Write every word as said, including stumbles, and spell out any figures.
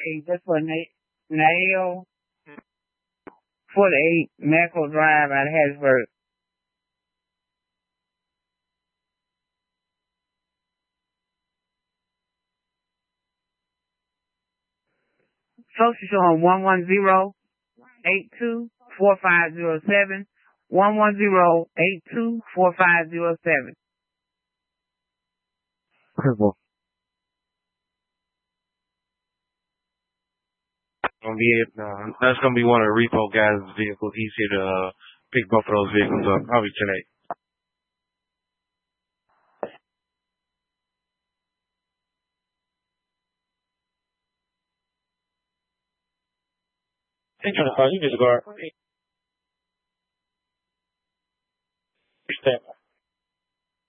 eight, that's for Na- Nail, forty-eight, Macro Drive out of Hattiesburg. Social showing one one zero eight two four five zero seven, one one zero eight two four five zero seven. Purple. Gonna be it. Uh, that's gonna be one of the repo guys' vehicles. He's here to uh, pick both of those vehicles up. I'll be tonight. Thanks for the call. You just go.